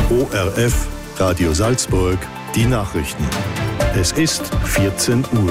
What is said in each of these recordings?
ORF Radio Salzburg, die Nachrichten. Es ist 14 Uhr.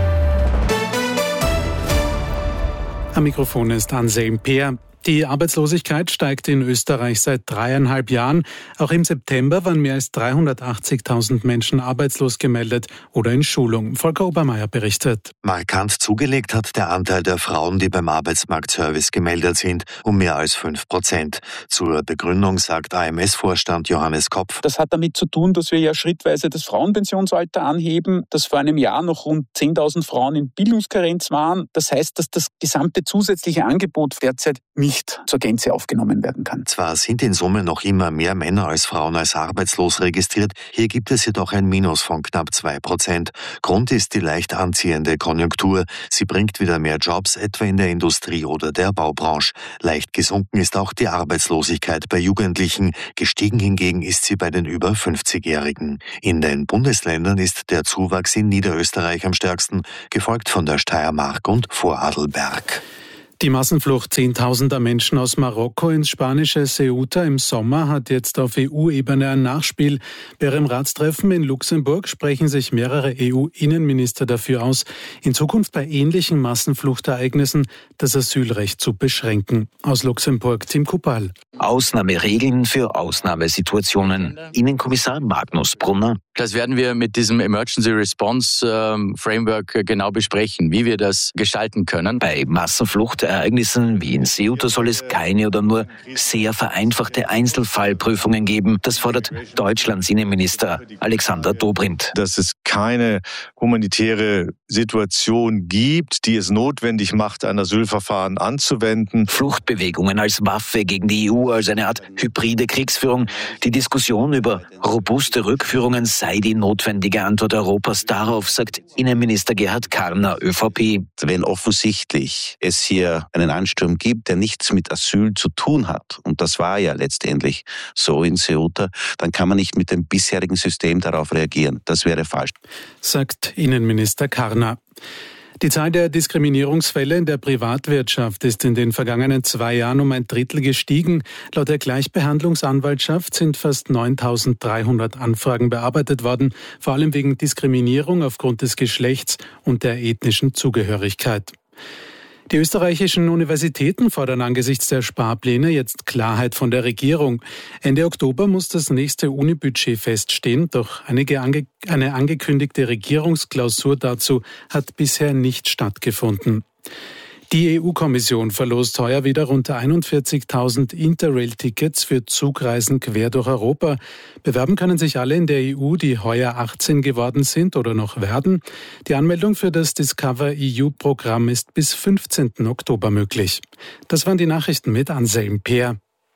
Am Mikrofon ist Anselm Peer. Die Arbeitslosigkeit steigt in Österreich seit 3,5 Jahren. Auch im September waren mehr als 380.000 Menschen arbeitslos gemeldet oder in Schulung. Volker Obermeier berichtet. Markant zugelegt hat der Anteil der Frauen, die beim Arbeitsmarktservice gemeldet sind, um mehr als 5%. Zur Begründung sagt AMS-Vorstand Johannes Kopf: Das hat damit zu tun, dass wir ja schrittweise das Frauenpensionsalter anheben, dass vor einem Jahr noch rund 10.000 Frauen in Bildungskarenz waren. Das heißt, dass das gesamte zusätzliche Angebot derzeit nicht zur Gänze aufgenommen werden kann. Zwar sind in Summe noch immer mehr Männer als Frauen als arbeitslos registriert, hier gibt es jedoch ein Minus von knapp 2%. Grund ist die leicht anziehende Konjunktur. Sie bringt wieder mehr Jobs, etwa in der Industrie oder der Baubranche. Leicht gesunken ist auch die Arbeitslosigkeit bei Jugendlichen. Gestiegen hingegen ist sie bei den über 50-Jährigen. In den Bundesländern ist der Zuwachs in Niederösterreich am stärksten, gefolgt von der Steiermark und Vorarlberg. Die Massenflucht zehntausender Menschen aus Marokko ins spanische Ceuta im Sommer hat jetzt auf EU-Ebene ein Nachspiel. Bei ihrem Ratstreffen in Luxemburg sprechen sich mehrere EU-Innenminister dafür aus, in Zukunft bei ähnlichen Massenfluchtereignissen das Asylrecht zu beschränken. Aus Luxemburg, Tim Kupal. Ausnahmeregeln für Ausnahmesituationen. Innenkommissar Magnus Brunner. Das werden wir mit diesem Emergency Response Framework genau besprechen, wie wir das gestalten können. Bei Massenfluchtereignissen wie in Ceuta soll es keine oder nur sehr vereinfachte Einzelfallprüfungen geben. Das fordert Deutschlands Innenminister Alexander Dobrindt. Dass es keine humanitäre Situation gibt, die es notwendig macht, ein Asylverfahren anzuwenden. Fluchtbewegungen als Waffe gegen die EU, als eine Art hybride Kriegsführung. Die Diskussion über robuste Rückführungen sei die notwendige Antwort Europas darauf, sagt Innenminister Gerhard Karner, ÖVP. Wenn offensichtlich es hier einen Ansturm gibt, der nichts mit Asyl zu tun hat, und das war ja letztendlich so in Ceuta, dann kann man nicht mit dem bisherigen System darauf reagieren. Das wäre falsch, sagt Innenminister Karner. Die Zahl der Diskriminierungsfälle in der Privatwirtschaft ist in den vergangenen 2 Jahren um 1/3 gestiegen. Laut der Gleichbehandlungsanwaltschaft sind fast 9.300 Anfragen bearbeitet worden, vor allem wegen Diskriminierung aufgrund des Geschlechts und der ethnischen Zugehörigkeit. Die österreichischen Universitäten fordern angesichts der Sparpläne jetzt Klarheit von der Regierung. Ende Oktober muss das nächste Unibudget feststehen, doch eine angekündigte Regierungsklausur dazu hat bisher nicht stattgefunden. Die EU-Kommission verlost heuer wieder rund 41.000 Interrail-Tickets für Zugreisen quer durch Europa. Bewerben können sich alle in der EU, die heuer 18 geworden sind oder noch werden. Die Anmeldung für das Discover EU-Programm ist bis 15. Oktober möglich. Das waren die Nachrichten mit Anselm Peer.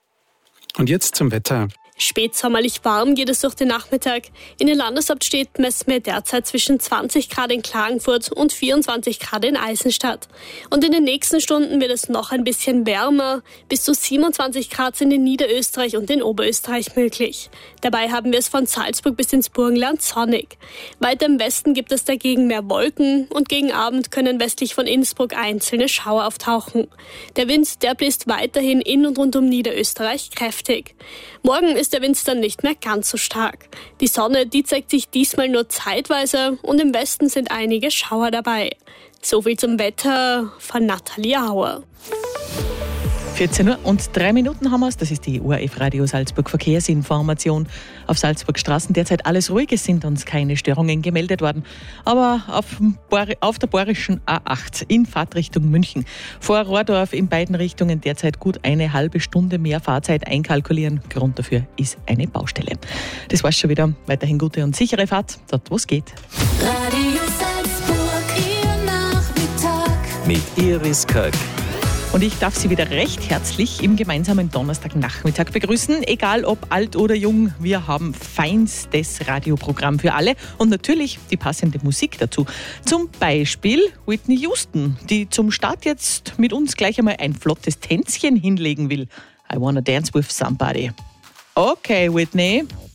Und jetzt zum Wetter. Spätsommerlich warm geht es durch den Nachmittag. In den Landeshauptstädten messen wir derzeit zwischen 20 Grad in Klagenfurt und 24 Grad in Eisenstadt. Und in den nächsten Stunden wird es noch ein bisschen wärmer. Bis zu 27 Grad sind in Niederösterreich und in Oberösterreich möglich. Dabei haben wir es von Salzburg bis ins Burgenland sonnig. Weiter im Westen gibt es dagegen mehr Wolken und gegen Abend können westlich von Innsbruck einzelne Schauer auftauchen. Der Wind, der bläst weiterhin in und rund um Niederösterreich kräftig. Morgen ist der Wind dann nicht mehr ganz so stark. Die Sonne, die zeigt sich diesmal nur zeitweise und im Westen sind einige Schauer dabei. So viel zum Wetter von Nathalie Auer. 14:03 haben wir es. Das ist die ORF Radio Salzburg Verkehrsinformation. Auf Salzburg Straßen derzeit alles ruhig. Es sind uns keine Störungen gemeldet worden. Aber auf der Bayerischen A8 in Fahrtrichtung München vor Rohrdorf in beiden Richtungen derzeit gut eine halbe Stunde mehr Fahrzeit einkalkulieren. Grund dafür ist eine Baustelle. Das war's schon wieder. Weiterhin gute und sichere Fahrt, dort wo es geht. Radio Salzburg, Ihr Nachmittag. Mit Iris Köck. Und ich darf Sie wieder recht herzlich im gemeinsamen Donnerstagnachmittag begrüßen. Egal ob alt oder jung, wir haben feinstes Radioprogramm für alle und natürlich die passende Musik dazu. Zum Beispiel Whitney Houston, die zum Start jetzt mit uns gleich einmal ein flottes Tänzchen hinlegen will. I wanna dance with somebody. Okay, Whitney.